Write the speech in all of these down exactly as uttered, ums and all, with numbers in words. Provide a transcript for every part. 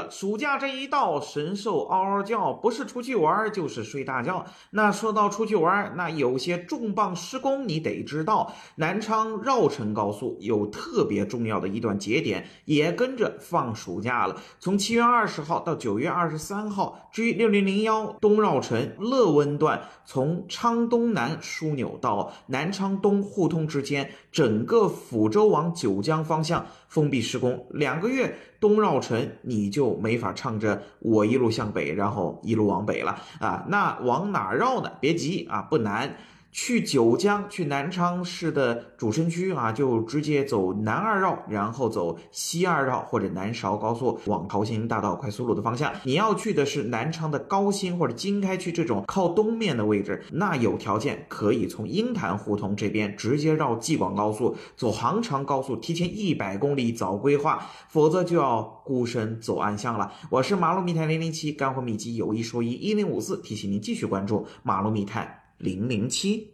了，暑假这一到，神兽嗷嗷叫，不是出去玩就是睡大觉。那说到出去玩，那有些重磅施工你得知道，南昌绕城高速有特别重要的一段节点，也跟着放暑假了。从七月二十号到九月二十三号 ，G 六零零一东绕城乐温段从昌东南枢纽到南昌东互通之间，整个抚州往九江方向封闭施工，两个月东绕城你就没法唱着我一路向北，然后一路往北了啊。那往哪绕呢？别急啊，不难。去九江，去南昌市的主城区啊，就直接走南二绕，然后走西二绕或者南韶高速往桃兴大道快速路的方向。你要去的是南昌的高新或者经开区这种靠东面的位置，那有条件可以从鹰潭胡同这边直接绕济广高速，走杭长高速，提前一百公里早规划，否则就要孤身走暗巷了。我是马路密探零零七，干货秘籍有一说一，一零五四，提醒您继续关注马路密探零零七。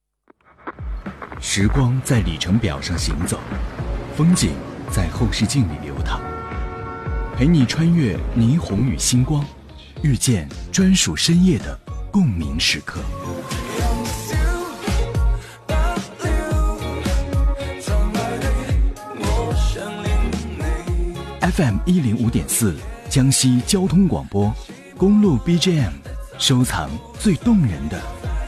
时光在里程表上行走，风景在后视镜里流淌，陪你穿越霓虹与星光，遇见专属深夜的共鸣时刻。F M 一零五点四，江西交通广播，公路 B G M， 收藏最动人的